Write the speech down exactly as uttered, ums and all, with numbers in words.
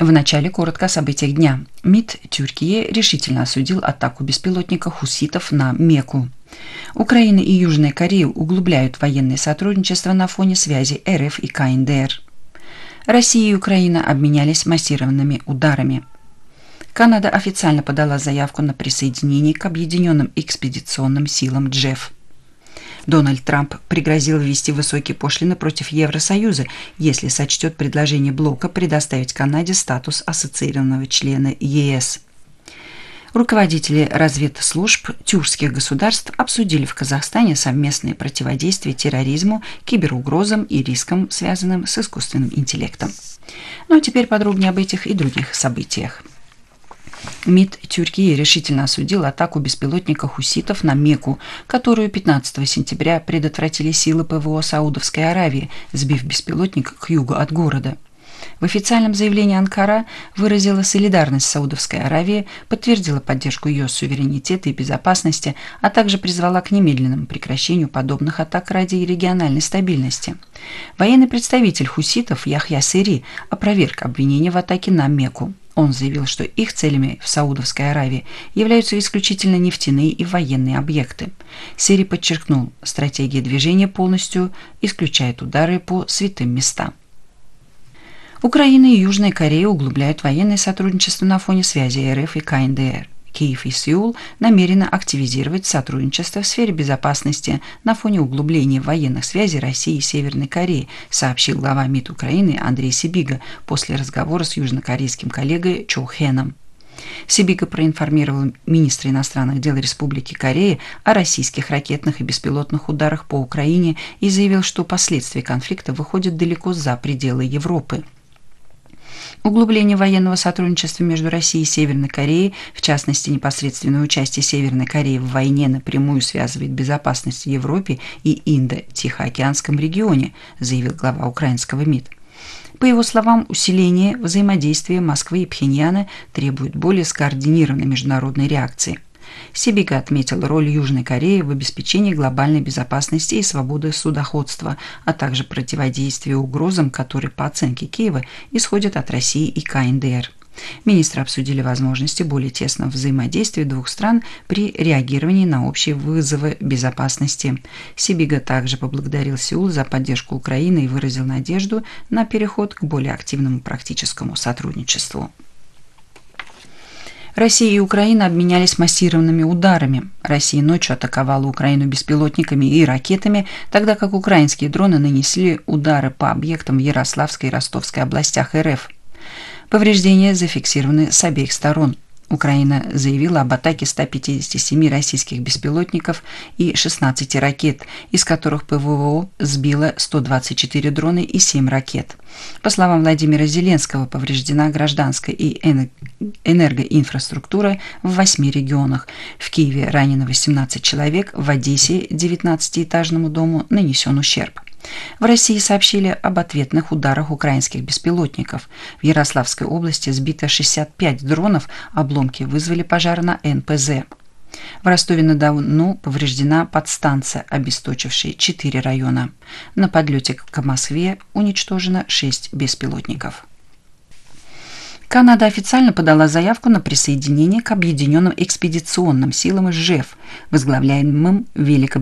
Вначале коротко о событиях дня. МИД Тюркии решительно осудил атаку беспилотника хуситов на Мекку. Украина и Южная Корея углубляют военное сотрудничество на фоне связи эр эф и ка эн дэ эр. Россия и Украина обменялись массированными ударами. Канада официально подала заявку на присоединение к Объединенным экспедиционным силам джеф. Дональд Трамп пригрозил ввести высокие пошлины против Евросоюза, если сочтет предложение блока предоставить Канаде статус ассоциированного члена е эс. Руководители разведслужб тюркских государств обсудили в Казахстане совместное противодействие терроризму, киберугрозам и рискам, связанным с искусственным интеллектом. Ну а теперь подробнее об этих и других событиях. МИД Тюркии решительно осудил атаку беспилотника хуситов на Мекку, которую пятнадцатого сентября предотвратили силы пэ вэ о Саудовской Аравии, сбив беспилотник к югу от города. В официальном заявлении Анкара выразила солидарность с Саудовской Аравией, подтвердила поддержку ее суверенитета и безопасности, а также призвала к немедленному прекращению подобных атак ради региональной стабильности. Военный представитель хуситов Яхья Сари опроверг обвинения в атаке на Мекку. Он заявил, что их целями в Саудовской Аравии являются исключительно нефтяные и военные объекты. Сари подчеркнул, стратегия движения полностью исключает удары по святым местам. Украина и Южная Корея углубляют военное сотрудничество на фоне связи эр эф и ка эн дэ эр. Киев и Сеул намерены активизировать сотрудничество в сфере безопасности на фоне углубления военных связей России и Северной Кореи, сообщил глава МИД Украины Андрей Сибига после разговора с южнокорейским коллегой Чо Хэном. Сибига проинформировал министра иностранных дел Республики Корея о российских ракетных и беспилотных ударах по Украине и заявил, что последствия конфликта выходят далеко за пределы Европы. Углубление военного сотрудничества между Россией и Северной Кореей, в частности непосредственное участие Северной Кореи в войне, напрямую связывает безопасность в Европе и Индо-Тихоокеанском регионе, заявил глава украинского МИД. По его словам, усиление взаимодействия Москвы и Пхеньяна требует более скоординированной международной реакции. Сибига отметил роль Южной Кореи в обеспечении глобальной безопасности и свободы судоходства, а также противодействии угрозам, которые, по оценке Киева, исходят от России и ка эн дэ эр. Министры обсудили возможности более тесного взаимодействия двух стран при реагировании на общие вызовы безопасности. Сибига также поблагодарил Сеул за поддержку Украины и выразил надежду на переход к более активному практическому сотрудничеству. Россия и Украина обменялись массированными ударами. Россия ночью атаковала Украину беспилотниками и ракетами, тогда как украинские дроны нанесли удары по объектам в Ярославской и Ростовской областях эр эф. Повреждения зафиксированы с обеих сторон. Украина заявила об атаке ста пятидесяти семи российских беспилотников и шестнадцати ракет, из которых пэ вэ о сбило сто двадцать четыре дрона и семь ракет. По словам Владимира Зеленского, повреждена гражданская и энергоинфраструктура в восьми регионах. В Киеве ранено восемнадцать человек, в Одессе девятнадцатиэтажному дому нанесен ущерб. В России сообщили об ответных ударах украинских беспилотников. В Ярославской области сбито шестьдесят пять дронов, обломки вызвали пожар на эн пэ зэ. В Ростове-на-Дону повреждена подстанция, обесточившая четыре района. На подлете к Москве уничтожено шесть беспилотников. Канада официально подала заявку на присоединение к Объединенным экспедиционным силам джеф, возглавляемым Великобританией.